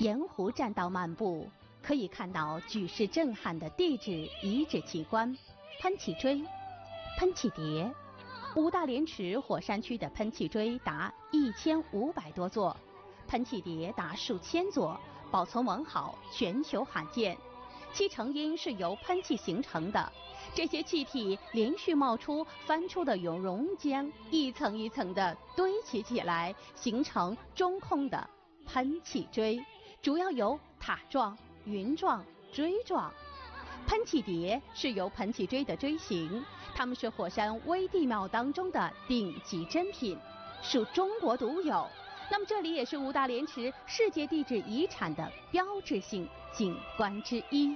沿湖栈道漫步，可以看到举世震撼的地质遗址奇观——喷气锥、喷气碟。五大连池火山区的喷气锥达1500多座，喷气碟达数千座，保存完好，全球罕见。其成因是由喷气形成的，这些气体连续冒出，翻出的熔融浆一层一层的堆砌起来，形成中空的喷气锥，主要有塔状、云状、锥状。喷气碟是由喷气锥的锥形，它们是火山微地貌当中的顶级珍品，属中国独有。那么这里也是五大连池世界地质遗产的标志性景观之一。